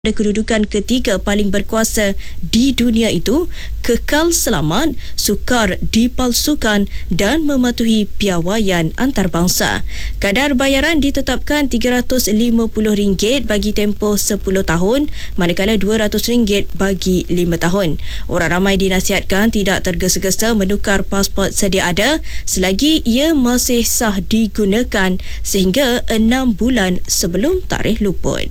kedudukan ketiga paling berkuasa di dunia itu kekal selamat, sukar dipalsukan dan mematuhi piawaian antarabangsa. Kadar bayaran ditetapkan RM350 bagi tempoh 10 tahun, manakala RM200 bagi 5 tahun. Orang ramai dinasihatkan tidak tergesa-gesa menukar pasport sedia ada selagi ia masih sah digunakan sehingga 6 bulan sebelum tarikh luput.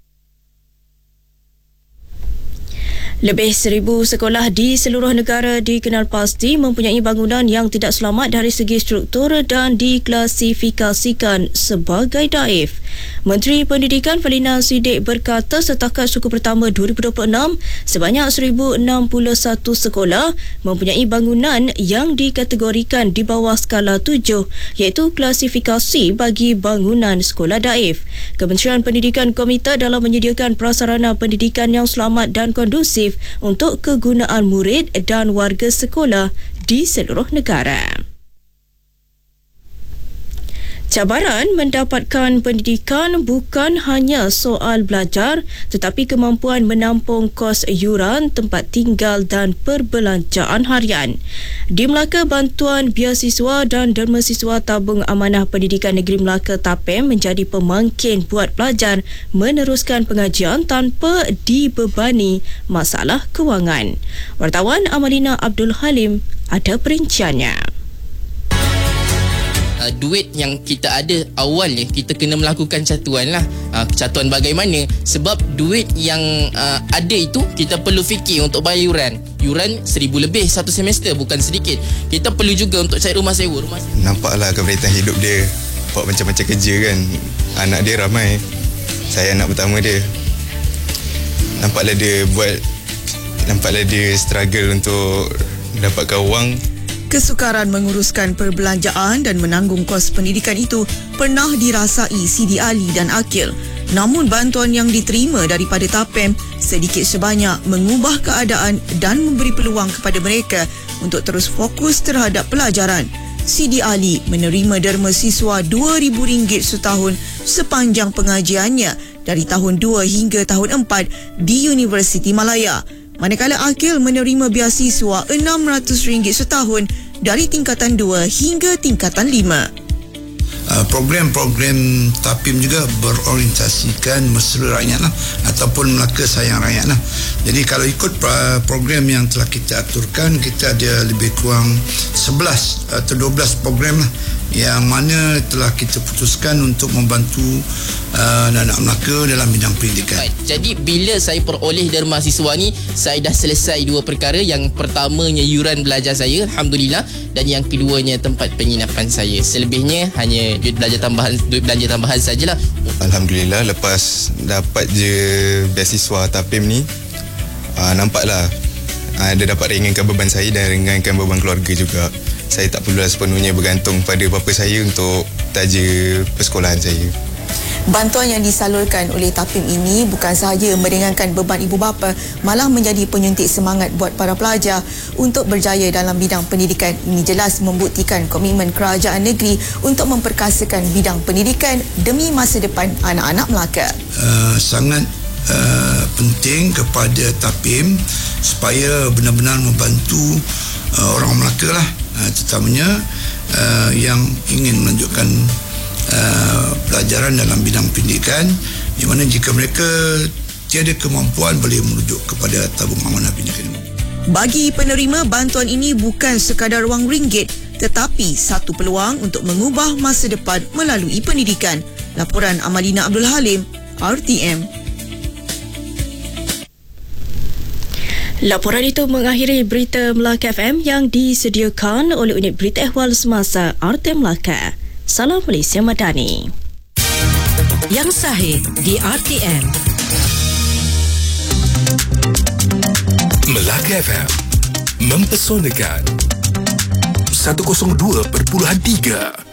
Lebih 1,000 sekolah di seluruh negara dikenal pasti mempunyai bangunan yang tidak selamat dari segi struktur dan diklasifikasikan sebagai daif. Menteri Pendidikan Faliana Siddiq berkata setakat suku pertama 2026, sebanyak 1,061 sekolah mempunyai bangunan yang dikategorikan di bawah skala 7, iaitu klasifikasi bagi bangunan sekolah daif. Kementerian Pendidikan komite dalam menyediakan prasarana pendidikan yang selamat dan kondusif untuk kegunaan murid dan warga sekolah di seluruh negara. Cabaran mendapatkan pendidikan bukan hanya soal belajar tetapi kemampuan menampung kos yuran, tempat tinggal dan perbelanjaan harian. Di Melaka, bantuan biasiswa dan derma siswa Tabung Amanah Pendidikan Negeri Melaka TAPEM menjadi pemangkin buat pelajar meneruskan pengajian tanpa dibebani masalah kewangan. Wartawan Amalina Abdul Halim ada perinciannya. Duit yang kita ada awalnya kita kena melakukan catuan lah. Catuan bagaimana? Sebab duit yang ada itu kita perlu fikir untuk bayar yuran. Yuran 1,000 lebih satu semester, bukan sedikit. Kita perlu juga untuk cari rumah sewa. Nampaklah keberatan hidup dia buat macam-macam kerja kan. Anak dia ramai. Saya anak pertama dia. Nampaklah dia struggle untuk dapatkan wang. Kesukaran menguruskan perbelanjaan dan menanggung kos pendidikan itu pernah dirasai Sidi Ali dan Akil. Namun bantuan yang diterima daripada TAPEM sedikit sebanyak mengubah keadaan dan memberi peluang kepada mereka untuk terus fokus terhadap pelajaran. Sidi Ali menerima derma siswa RM2,000 setahun sepanjang pengajiannya dari tahun 2 hingga tahun 4 di Universiti Malaya. Manakala Akil menerima biasiswa RM600 setahun dari tingkatan 2 hingga tingkatan 5. Program-program TAPEM juga berorientasikan mesra rakyat lah, ataupun Melaka sayang rakyat lah. Jadi kalau ikut program yang telah kita aturkan, kita ada lebih kurang 11 atau 12 program lah yang mana telah kita putuskan untuk membantu anak-anak Melaka dalam bidang pendidikan. Jadi bila saya peroleh derma siswa ni, saya dah selesai 2 perkara. Yang pertamanya yuran belajar saya, Alhamdulillah, dan yang keduanya tempat penginapan saya. Selebihnya hanya duit belanja tambahan sajalah. Alhamdulillah, lepas dapat je beasiswa TAPEM ni, nampaklah dia dapat ringankan beban saya dan ringankan beban keluarga juga. Saya tak perlulah sepenuhnya bergantung pada bapa saya untuk taja persekolahan saya. Bantuan yang disalurkan oleh TAPEM ini bukan sahaja meringankan beban ibu bapa, malah menjadi penyuntik semangat buat para pelajar untuk berjaya dalam bidang pendidikan. Ini jelas membuktikan komitmen kerajaan negeri untuk memperkasakan bidang pendidikan demi masa depan anak-anak Melaka. Sangat penting kepada TAPEM supaya benar-benar membantu orang Melaka lah, terutamanya yang ingin melanjutkan pelajaran dalam bidang pendidikan, di mana jika mereka tiada kemampuan boleh merujuk kepada Tabung Amanah Pendidikan. Bagi penerima, bantuan ini bukan sekadar wang ringgit tetapi satu peluang untuk mengubah masa depan melalui pendidikan. Laporan Amalina Abdul Halim, RTM. Laporan itu mengakhiri berita Melaka FM yang disediakan oleh unit berita ehwal semasa RTM Melaka. Salam Malaysia Madani. Yang sahih di RTM. Melaka FM mempesonakan 102.3.